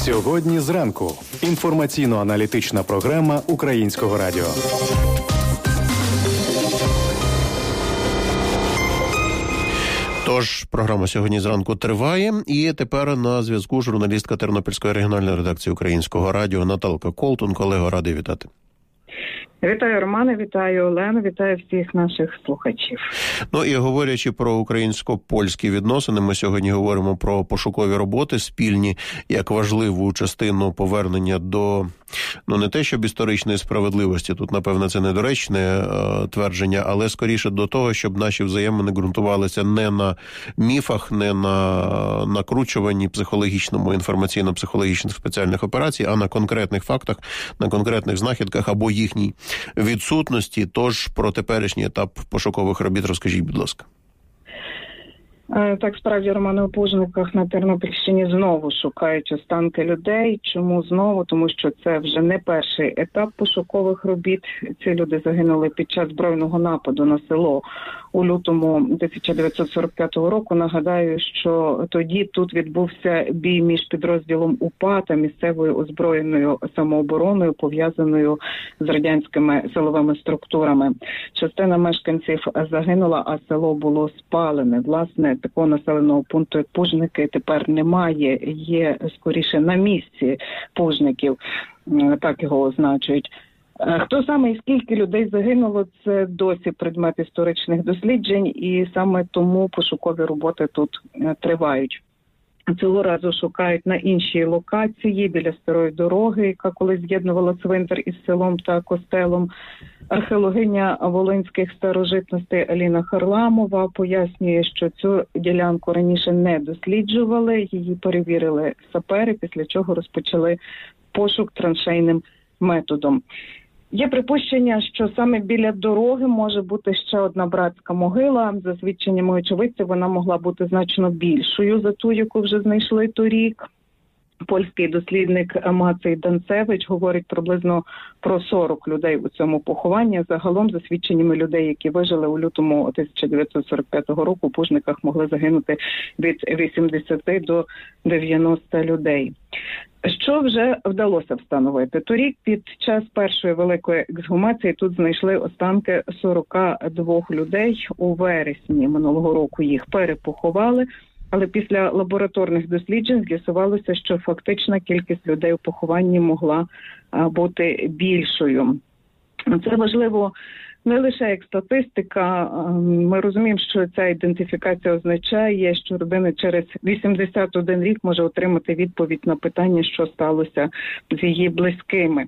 Сьогодні зранку. Інформаційно-аналітична програма Українського радіо. Тож, програма сьогодні зранку триває. І тепер на зв'язку журналістка Тернопільської регіональної редакції Українського радіо Наталка Колтун. Колего, радий вітати. Вітаю, Романе, вітаю, Олену, вітаю всіх наших слухачів. Ну і говорячи про українсько-польські відносини, ми сьогодні говоримо про пошукові роботи спільні, як важливу частину повернення до, не те, щоб історичної справедливості, тут, напевно, це недоречне твердження, але скоріше до того, щоб наші взаємини ґрунтувалися не на міфах, не на накручуванні психологічному, інформаційно-психологічних спеціальних операцій, а на конкретних фактах, на конкретних знахідках або їхній відсутності. Тож про теперішній етап пошукових робіт розкажіть, будь ласка. Так, справді, Романе, у Пужниках на Тернопільщині знову шукають останки людей. Чому знову? Тому що це вже не перший етап пошукових робіт. Ці люди загинули під час збройного нападу на село у лютому 1945 року. Нагадаю, що тоді тут відбувся бій між підрозділом УПА та місцевою озброєною самообороною, пов'язаною з радянськими силовими структурами. Частина мешканців загинула, а село було спалене. Власне, такого населеного пункту, як Пужники, тепер немає. Є, скоріше, на місці Пужників, так його означують. Хто саме і скільки людей загинуло, це досі предмет історичних досліджень, і саме тому пошукові роботи тут тривають. Цього разу шукають на іншій локації, біля старої дороги, яка колись з'єднувала цвинтар із селом та костелом. Археологиня волинських старожитностей Аліна Харламова пояснює, що цю ділянку раніше не досліджували, її перевірили сапери, після чого розпочали пошук траншейним методом. Є припущення, що саме біля дороги може бути ще одна братська могила. За свідченнями очевидців, вона могла бути значно більшою за ту, яку вже знайшли торік. Польський дослідник Мацей Данцевич говорить приблизно про 40 людей у цьому похованні. Загалом, за свідченнями людей, які вижили у лютому 1945 року, у Пужниках могли загинути від 80 до 90 людей. Що вже вдалося встановити? Торік під час першої великої ексгумації тут знайшли останки 42 людей. У вересні минулого року їх перепоховали, але після лабораторних досліджень з'ясувалося, що фактична кількість людей у похованні могла бути більшою. Це важливо не лише як статистика. Ми розуміємо, що ця ідентифікація означає, що родина через 81 рік може отримати відповідь на питання, що сталося з її близькими.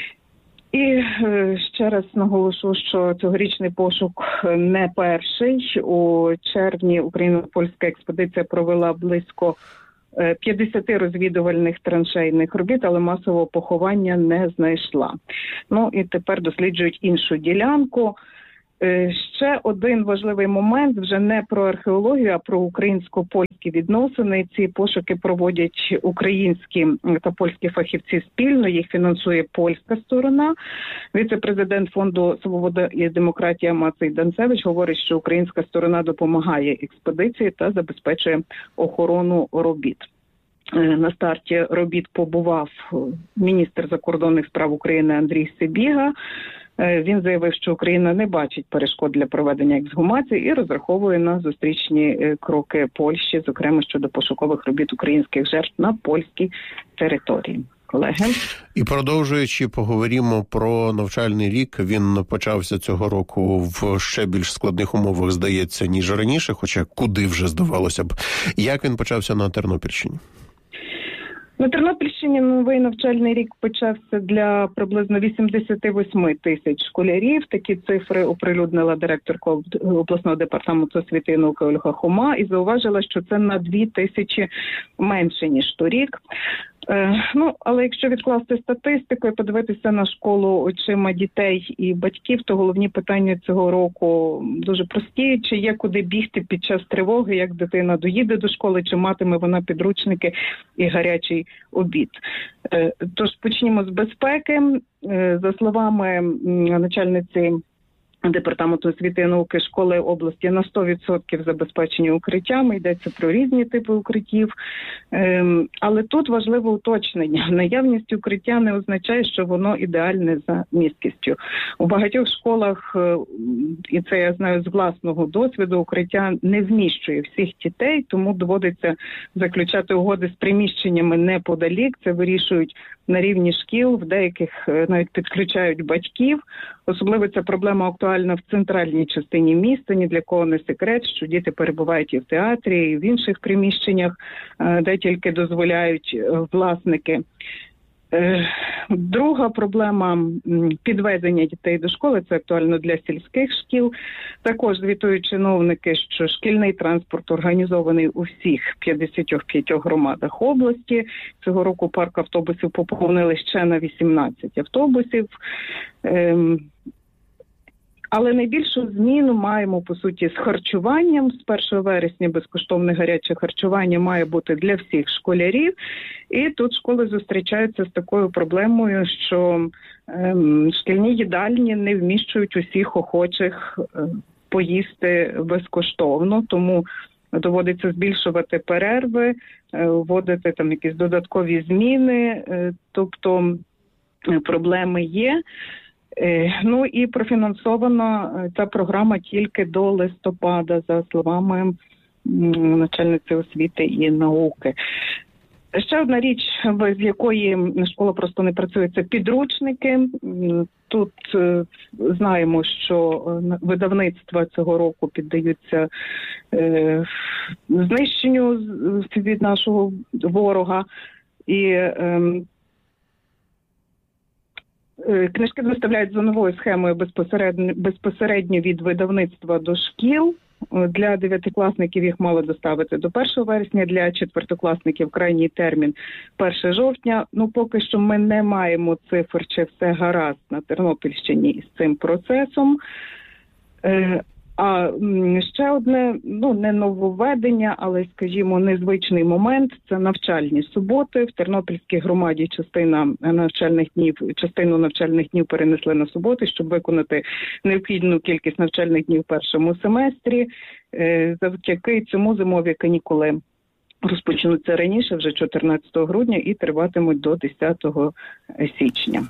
І ще раз наголошу, що цьогорічний пошук не перший. У червні україно-польська експедиція провела близько 50 розвідувальних траншейних робіт, але масового поховання не знайшла. І тепер досліджують іншу ділянку. Ще один важливий момент, вже не про археологію, а про українсько-польські відносини. Ці пошуки проводять українські та польські фахівці спільно, їх фінансує польська сторона. Віце-президент фонду «Свобода і демократія» Мацей Данцевич говорить, що українська сторона допомагає експедиції та забезпечує охорону робіт. На старті робіт побував міністр закордонних справ України Андрій Сибіга. Він заявив, що Україна не бачить перешкод для проведення ексгумації і розраховує на зустрічні кроки Польщі, зокрема щодо пошукових робіт українських жертв на польській території. Колеги. І продовжуючи, поговоримо про навчальний рік. Він почався цього року в ще більш складних умовах, здається, ніж раніше, хоча куди вже здавалося б. Як він почався на Тернопільщині? На Тернопільщині новий навчальний рік почався для приблизно 88 тисяч школярів. Такі цифри оприлюднила директорка обласного департаменту освіти і науки Ольга Хома і зауважила, що це на 2 тисячі менше, ніж торік. Але якщо відкласти статистику і подивитися на школу очима дітей і батьків, то головні питання цього року дуже прості. Чи є куди бігти під час тривоги, як дитина доїде до школи, чи матиме вона підручники і гарячий обід. Тож почнімо з безпеки. За словами начальниці Департаменту освіти і науки школи області на 100% забезпечені укриттями, йдеться про різні типи укриттів. Але тут важливе уточнення. Наявність укриття не означає, що воно ідеальне за місткістю. У багатьох школах, і це я знаю з власного досвіду, укриття не вміщує всіх дітей, тому доводиться заключати угоди з приміщеннями неподалік. Це вирішують на рівні шкіл, в деяких навіть підключають батьків. Особливо ця проблема актуальна в центральній частині міста. Ні для кого не секрет, що діти перебувають і в театрі, і в інших приміщеннях, де тільки дозволяють власники. Друга проблема – підвезення дітей до школи. Це актуально для сільських шкіл. Також звітують чиновники, що шкільний транспорт організований у всіх 55 громадах області. Цього року парк автобусів поповнили ще на 18 автобусів. Але найбільшу зміну маємо, по суті, з харчуванням. З 1 вересня безкоштовне гаряче харчування має бути для всіх школярів. І тут школи зустрічаються з такою проблемою, що шкільні їдальні не вміщують усіх охочих поїсти безкоштовно. Тому доводиться збільшувати перерви, вводити там якісь додаткові зміни. Тобто проблеми є. Ну і профінансована ця програма тільки до листопада, за словами начальниці освіти і науки. Ще одна річ, без якої школа просто не працює, це підручники. Тут знаємо, що видавництва цього року піддаються знищенню від нашого ворога. І книжки доставляють за новою схемою безпосередньо від видавництва до шкіл. Для 9-класників їх мали доставити до 1 вересня, для 4-класників крайній термін 1 жовтня. Ну, поки що ми не маємо цифр, чи все гаразд на Тернопільщині із цим процесом. А ще одне, не нововведення, але, скажімо, незвичний момент – це навчальні суботи. В Тернопільській громаді частину навчальних днів перенесли на суботи, щоб виконати необхідну кількість навчальних днів в першому семестрі. Завдяки цьому зимові канікули розпочнуться раніше, вже 14 грудня, і триватимуть до 10 січня.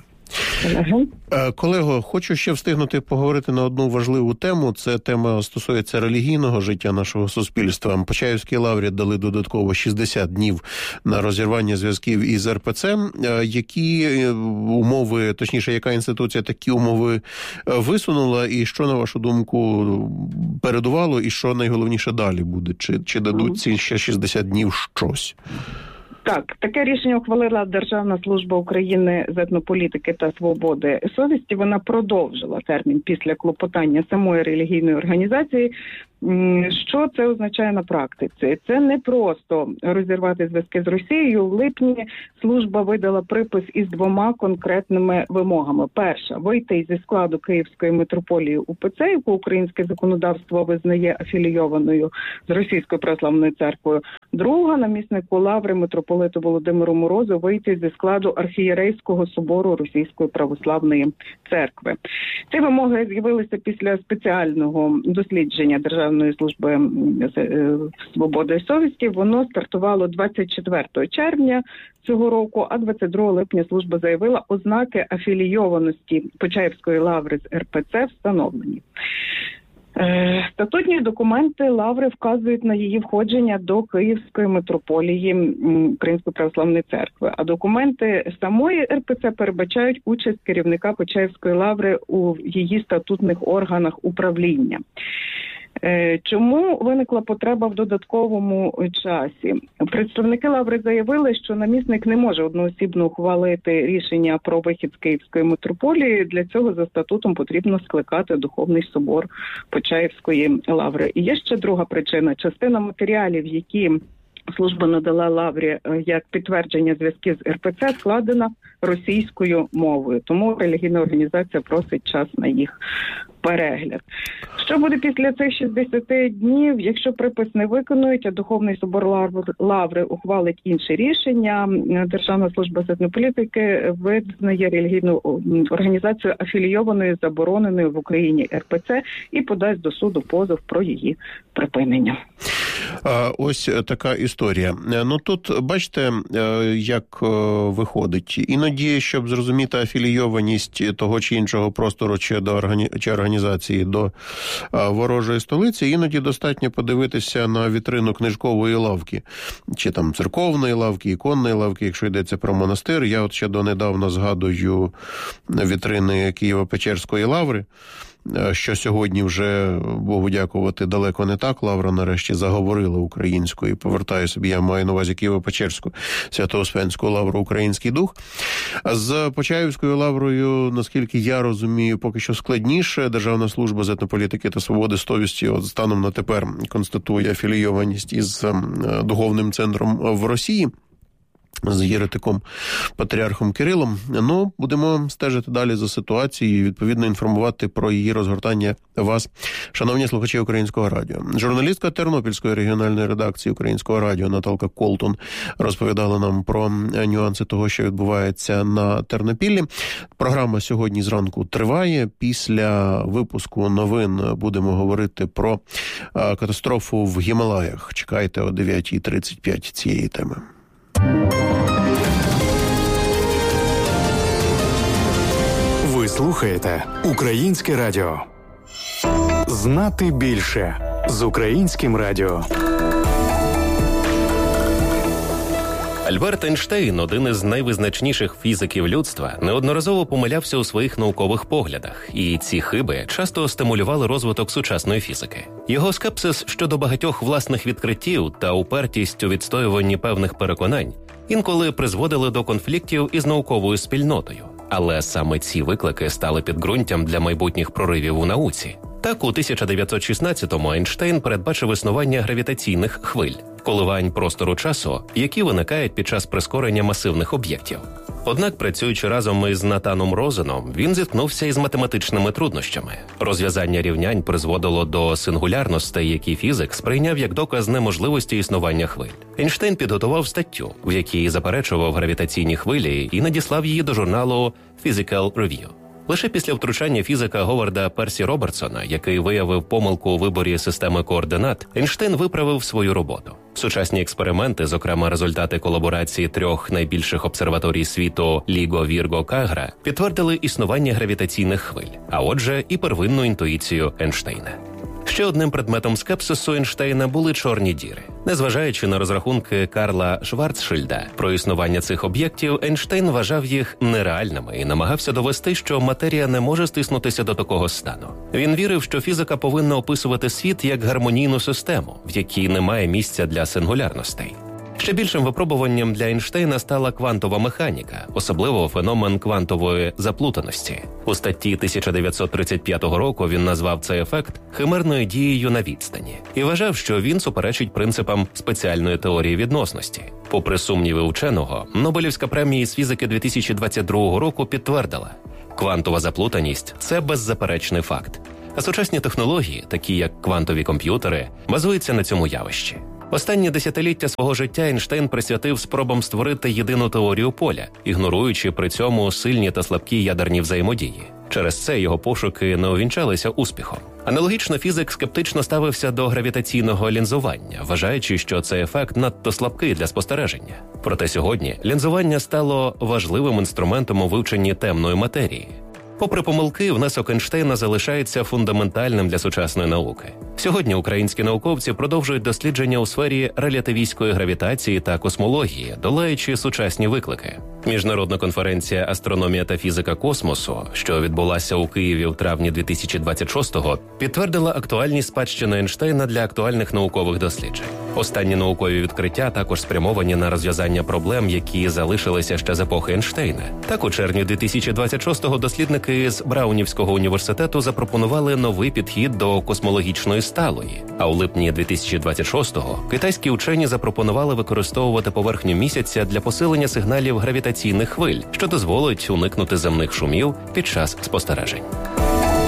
Колего, хочу ще встигнути поговорити на одну важливу тему. Це тема стосується релігійного життя нашого суспільства. Почаївській лаврі дали додатково 60 днів на розірвання зв'язків із РПЦ. Які умови, точніше, яка інституція такі умови висунула, і що, на вашу думку, передувало, і що найголовніше далі буде? Чи дадуть ці ще 60 днів щось? Так, таке рішення ухвалила Державна служба України з етнополітики та свободи совісті. Вона продовжила термін після клопотання самої релігійної організації. Що це означає на практиці? Це не просто розірвати зв'язки з Росією. В липні служба видала припис із 2 конкретними вимогами. Перша – вийти зі складу Київської митрополії УПЦ, яку українське законодавство визнає афілійованою з Російською православною церквою. Друга – наміснику лаври митрополиту Володимиру Морозу вийти зі складу архієрейського собору Російської православної церкви. Ці вимоги з'явилися після спеціального дослідження Державної служби свободи і совісті. Воно стартувало 24 червня цього року, а 22 липня служба заявила, ознаки афілійованості Почаївської лаври з РПЦ встановлені. Статутні документи лаври вказують на її входження до Київської митрополії Української православної церкви, а документи самої РПЦ передбачають участь керівника Почаївської лаври у її статутних органах управління. Чому виникла потреба в додатковому часі? Представники лаври заявили, що намісник не може одноосібно ухвалити рішення про вихід з Київської митрополії. Для цього за статутом потрібно скликати Духовний собор Почаївської лаври. І є ще друга причина. Частина матеріалів, які служба надала лаврі як підтвердження зв'язків з РПЦ, складена російською мовою. Тому релігійна організація просить час на їх перегляд. Що буде після цих 60 днів? Якщо припис не виконують, а Духовний собор Лаври ухвалить інше рішення, Державна служба з етнополітики визнає релігійну організацію афілійованою, забороненою в Україні РПЦ і подасть до суду позов про її припинення. Ось така історія. Ну тут, бачите, як виходить. Іноді, щоб зрозуміти афілійованість того чи іншого простору чи організації до ворожої столиці, іноді достатньо подивитися на вітрину книжкової лавки, чи там церковної лавки, іконної лавки, якщо йдеться про монастир. Я от ще донедавна згадую вітрини Києво-Печерської лаври, що сьогодні вже, Богу дякувати, далеко не так. Лавра нарешті заговорила українською. Повертаю собі, я маю на увазі Києво-Печерську, Свято-Успенську лавру «Український дух». З Почаївською лаврою, наскільки я розумію, поки що складніше. Державна служба з етнополітики та свободи совісті от станом на тепер констатує афілійованість із духовним центром в Росії, з єретиком патріархом Кирилом. Ну, будемо стежити далі за ситуацією і, відповідно, інформувати про її розгортання вас, шановні слухачі Українського радіо. Журналістка Тернопільської регіональної редакції Українського радіо Наталка Колтун розповідала нам про нюанси того, що відбувається на Тернопіллі. Програма сьогодні зранку триває. Після випуску новин будемо говорити про катастрофу в Гімалаях. Чекайте о 9:35 цієї теми. Ви слухаєте Українське радіо. Знати більше з Українським радіо. Альберт Ейнштейн, один із найвизначніших фізиків людства, неодноразово помилявся у своїх наукових поглядах, і ці хиби часто стимулювали розвиток сучасної фізики. Його скепсис щодо багатьох власних відкриттів та упертість у відстоюванні певних переконань інколи призводили до конфліктів із науковою спільнотою. Але саме ці виклики стали підґрунтям для майбутніх проривів у науці. Так, у 1916-му Ейнштейн передбачив існування гравітаційних хвиль – коливань простору-часу, які виникають під час прискорення масивних об'єктів. Однак, працюючи разом із Натаном Розеном, він зіткнувся із математичними труднощами. Розв'язання рівнянь призводило до сингулярностей, які фізик сприйняв як доказ неможливості існування хвиль. Ейнштейн підготував статтю, в якій заперечував гравітаційні хвилі і надіслав її до журналу Physical Review. Лише після втручання фізика Говарда Персі Робертсона, який виявив помилку у виборі системи координат, Ейнштейн виправив свою роботу. Сучасні експерименти, зокрема результати колаборації 3 найбільших обсерваторій світу Ліго, Вірго, Кагра, підтвердили існування гравітаційних хвиль, а отже і первинну інтуїцію Ейнштейна. Ще одним предметом скепсису Ейнштейна були чорні діри. Незважаючи на розрахунки Карла Шварцшильда про існування цих об'єктів, Ейнштейн вважав їх нереальними і намагався довести, що матерія не може стиснутися до такого стану. Він вірив, що фізика повинна описувати світ як гармонійну систему, в якій немає місця для сингулярностей. Ще більшим випробуванням для Ейнштейна стала квантова механіка, особливо феномен квантової заплутаності. У статті 1935 року він назвав цей ефект химерною дією на відстані і вважав, що він суперечить принципам спеціальної теорії відносності. Попри сумніви ученого, Нобелівська премія з фізики 2022 року підтвердила – квантова заплутаність – це беззаперечний факт. А сучасні технології, такі як квантові комп'ютери, базуються на цьому явищі. Останні десятиліття свого життя Ейнштейн присвятив спробам створити єдину теорію поля, ігноруючи при цьому сильні та слабкі ядерні взаємодії. Через це його пошуки не увінчалися успіхом. Аналогічно фізик скептично ставився до гравітаційного лінзування, вважаючи, що цей ефект надто слабкий для спостереження. Проте сьогодні лінзування стало важливим інструментом у вивченні темної матерії. Попри помилки, внесок Ейнштейна залишається фундаментальним для сучасної науки. Сьогодні українські науковці продовжують дослідження у сфері релятивістської гравітації та космології, долаючи сучасні виклики. Міжнародна конференція «Астрономія та фізика космосу», що відбулася у Києві в травні 2026-го, підтвердила актуальність спадщини Ейнштейна для актуальних наукових досліджень. Останні наукові відкриття також спрямовані на розв'язання проблем, які залишилися ще з епохи Ейнштейна. Так, у червні 2026-го дослідники з Браунівського університету запропонували новий підхід до космологічної сталої. А у липні 2026-го китайські учені запропонували використовувати поверхню місяця для посилення сигналів гравітаційних хвиль, що дозволить уникнути земних шумів під час спостережень.